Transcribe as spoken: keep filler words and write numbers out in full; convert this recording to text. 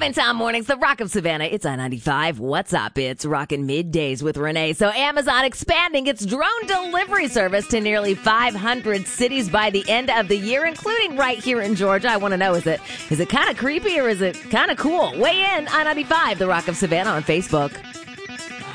Robin Town Mornings, the Rock of Savannah. It's I ninety-five. What's up? It's Rockin' Middays with Renee. So Amazon expanding its drone delivery service to nearly five hundred cities by the end of the year, including right here in Georgia. I want to know, is it is it kind of creepy or is it kind of cool? Weigh in, I ninety-five, the Rock of Savannah on Facebook.